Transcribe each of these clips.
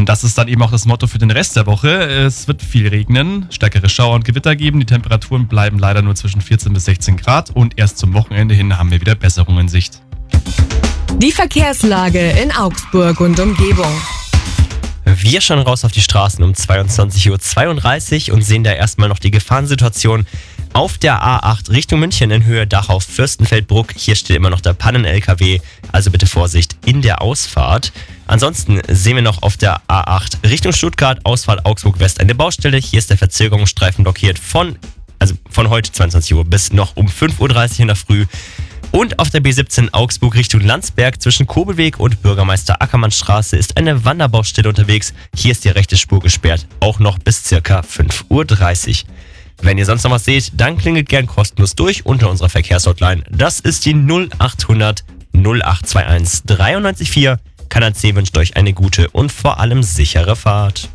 Und das ist dann eben auch das Motto für den Rest der Woche. Es wird viel regnen, stärkere Schauer und Gewitter geben. Die Temperaturen bleiben leider nur zwischen 14 bis 16 Grad und erst zum Wochenende hin haben wir wieder Besserung in Sicht. Die Verkehrslage in Augsburg und Umgebung. Wir schauen raus auf die Straßen um 22.32 Uhr und sehen da erstmal noch die Gefahrensituation auf der A8 Richtung München in Höhe Dachau-Fürstenfeldbruck. Hier steht immer noch der Pannen-LKW, also bitte Vorsicht in der Ausfahrt. Ansonsten sehen wir noch auf der A8 Richtung Stuttgart, Ausfahrt Augsburg-West eine Baustelle. Hier ist der Verzögerungsstreifen blockiert von heute 22 Uhr bis noch um 5.30 Uhr in der Früh. Und auf der B17 Augsburg Richtung Landsberg zwischen Kobelweg und Bürgermeister Ackermannstraße ist eine Wanderbaustelle unterwegs. Hier ist die rechte Spur gesperrt, auch noch bis circa 5.30 Uhr. Wenn ihr sonst noch was seht, dann klingelt gern kostenlos durch unter unserer Verkehrshotline. Das ist die 0800 0821 934. Kanal C wünscht euch eine gute und vor allem sichere Fahrt.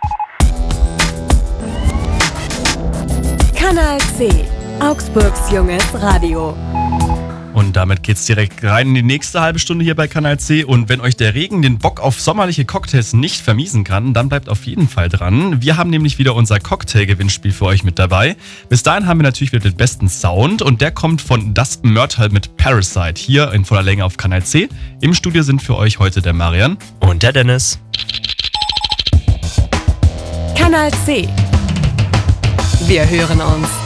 Kanal C, Augsburgs junges Radio. Und damit geht's direkt rein in die nächste halbe Stunde hier bei Kanal C. Und wenn euch der Regen den Bock auf sommerliche Cocktails nicht vermiesen kann, dann bleibt auf jeden Fall dran. Wir haben nämlich wieder unser Cocktail-Gewinnspiel für euch mit dabei. Bis dahin haben wir natürlich wieder den besten Sound und der kommt von Das Mörtal mit Parasite hier in voller Länge auf Kanal C. Im Studio sind für euch heute der Marian und der Dennis. Kanal C. Wir hören uns.